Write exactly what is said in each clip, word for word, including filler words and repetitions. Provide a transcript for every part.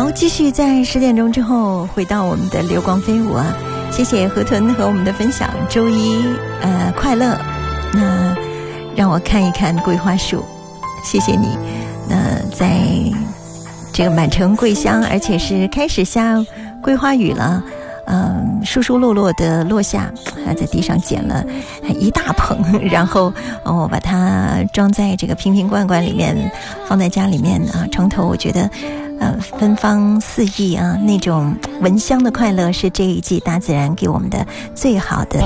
好，继续在十点钟之后回到我们的流光飞舞啊！谢谢河豚和我们的分享，周一呃快乐。那让我看一看桂花树，谢谢你。那在这个满城桂香，而且是开始下桂花雨了。嗯，疏疏落落的落下，还在地上捡了一大捧，然后我、哦、把它装在这个瓶瓶罐罐里面，放在家里面啊。床头我觉得，呃，芬芳四溢啊，那种闻香的快乐是这一季大自然给我们的最好的。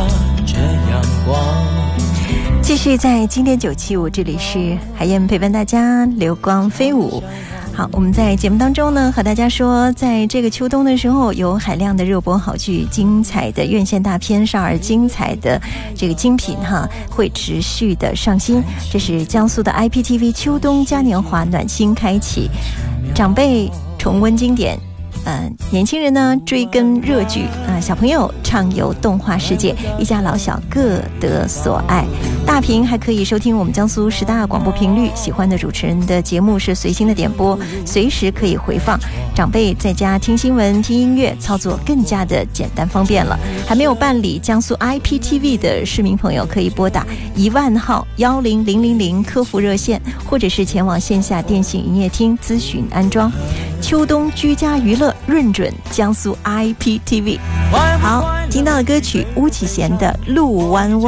继续在经典九七五，这里是海燕陪伴大家流光飞舞。好，我们在节目当中呢和大家说，在这个秋冬的时候，有海量的热播好剧，精彩的院线大片，少儿精彩的这个精品哈，会持续的上新。这是江苏的 I P T V 秋冬嘉年华暖心开启，长辈重温经典，呃，年轻人呢追跟热剧啊、呃，小朋友畅游动画世界，一家老小各得所爱。大屏还可以收听我们江苏十大广播频率，喜欢的主持人的节目是随心的点播，随时可以回放。长辈在家听新闻、听音乐，操作更加的简单方便了。还没有办理江苏 I P T V 的市民朋友，可以拨打一万号幺零零零零客服热线，或者是前往线下电信营业厅咨询安装。秋冬居家娱乐润准江苏 I P T V。 好，听到的歌曲巫启贤的《路弯弯》。